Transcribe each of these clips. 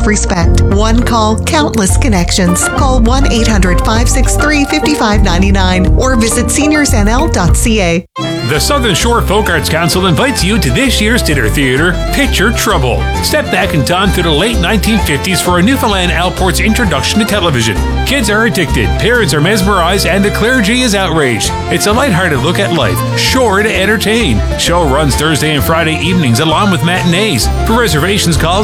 self-respect. One call, countless connections. Call 1-800-563-5599 or visit seniorsnl.ca. The Southern Shore Folk Arts Council invites you to this year's dinner theater, Picture Trouble. Step back in time to the late 1950s for a Newfoundland Alport's introduction to television. Kids are addicted, parents are mesmerized, and the clergy is outraged. It's a lighthearted look at life, sure to entertain. Show runs Thursday and Friday evenings along with matinees. For reservations, call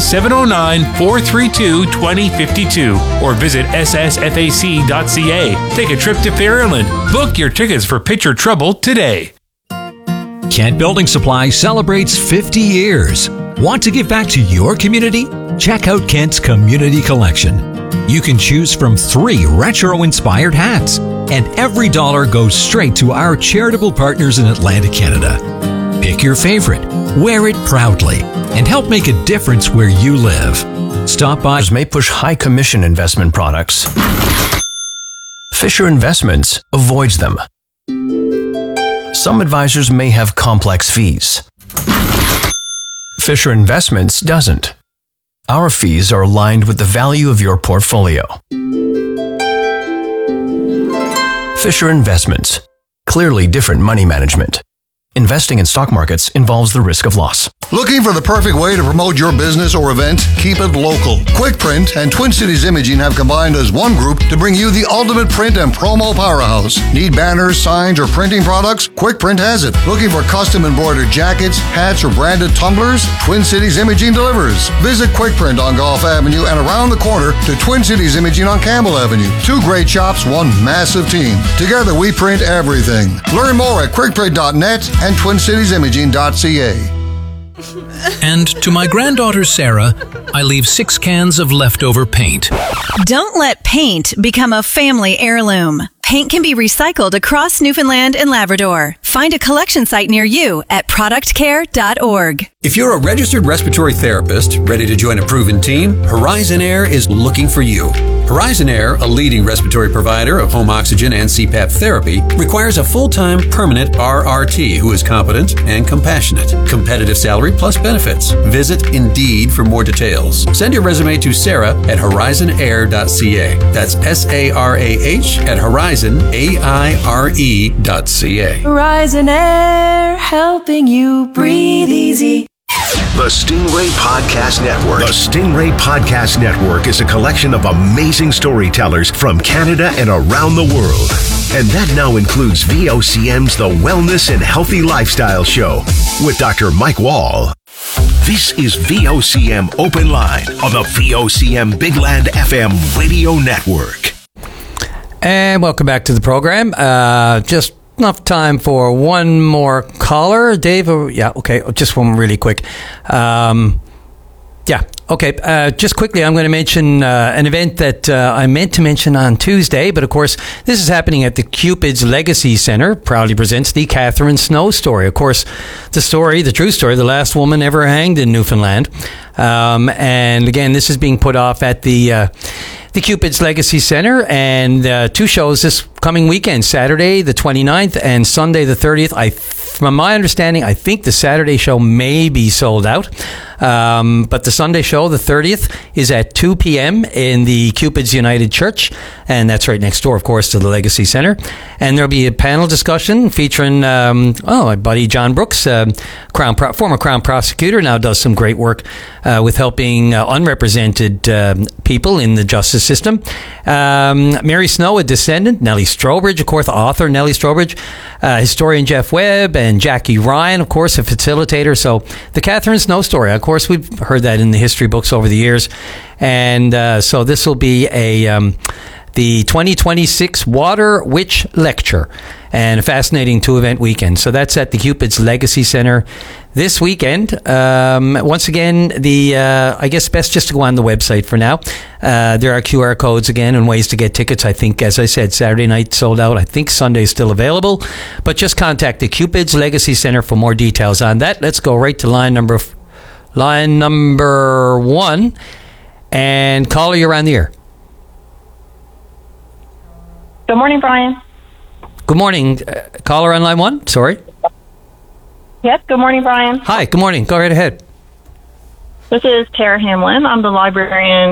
709-432-2052 or visit ssfac.ca. Take a trip to Fairland. Book your tickets for Picture Trouble today. Kent Building Supply celebrates 50 years. Want to give back to your community? Check out Kent's Community Collection. You can choose from 3 retro-inspired hats, and every dollar goes straight to our charitable partners in Atlantic Canada. Pick your favorite, wear it proudly, and help make a difference where you live. Stop by. May push high commission investment products. Fisher Investments avoids them. Some advisors may have complex fees. Fisher Investments doesn't. Our fees are aligned with the value of your portfolio. Fisher Investments. Clearly different money management. Investing in stock markets involves the risk of loss. Looking for the perfect way to promote your business or event? Keep it local. QuickPrint and Twin Cities Imaging have combined as one group to bring you the ultimate print and promo powerhouse. Need banners, signs, or printing products? QuickPrint has it. Looking for custom embroidered jackets, hats, or branded tumblers? Twin Cities Imaging delivers. Visit QuickPrint on Gulf Avenue and around the corner to Twin Cities Imaging on Campbell Avenue. 2 great shops, one massive team. Together we print everything. Learn more at quickprint.net and twincitiesimaging.ca. And to my granddaughter Sarah, I leave 6 cans of leftover paint. Don't let paint become a family heirloom. Paint can be recycled across Newfoundland and Labrador. Find a collection site near you at productcare.org. If you're a registered respiratory therapist ready to join a proven team, Horizon Air is looking for you. Horizon Air, a leading respiratory provider of home oxygen and CPAP therapy, requires a full-time permanent RRT who is competent and compassionate. Competitive salary plus benefits. Visit Indeed for more details. Send your resume to Sarah at horizonair.ca. That's SARAH at horizonaire.ca. Horizon Air, helping you breathe easy. The Stingray Podcast Network. The Stingray Podcast Network is a collection of amazing storytellers from Canada and around the world. And that now includes VOCM's The Wellness and Healthy Lifestyle Show with Dr. Mike Wall. This is VOCM Open Line on the VOCM Big Land FM radio network. And welcome back to the program. Just enough time for one more caller. Dave, okay, just one really quick. Just quickly, I'm going to mention an event that I meant to mention on Tuesday, but of course, this is happening at the Cupid's Legacy Center. Proudly presents the Catherine Snow story. Of course, the true story, the last woman ever hanged in Newfoundland. And again, this is being put off at the Cupid's Legacy Center, and 2 shows this coming weekend, Saturday the 29th and Sunday the 30th. From my understanding, I think the Saturday show may be sold out. But the Sunday show, the 30th, is at 2 p.m. in the Cupid's United Church, and that's right next door, of course, to the Legacy Center. And there'll be a panel discussion featuring my buddy John Brooks, former Crown prosecutor, now does some great work with helping unrepresented people in the justice system. Mary Snow, a descendant, Nellie Strobridge, of course, author Nellie Strobridge, historian Jeff Webb, and Jackie Ryan, of course, a facilitator. So the Catherine Snow story, of course, we've heard that in the history books over the years. And so this will be the 2026 Water Witch Lecture, and a fascinating 2-event weekend. So that's at the Cupid's Legacy Center this weekend. Once again, I guess best just to go on the website for now. There are QR codes again and ways to get tickets. I think, as I said, Saturday night sold out. I think Sunday is still available. But just contact the Cupid's Legacy Center for more details on that. Let's go right to line number 1. And caller, you're on the air. Good morning, Brian. Good morning. Caller on line 1, sorry. Yes, good morning, Brian. Hi, good morning. Go right ahead. This is Tara Hamlin. I'm the librarian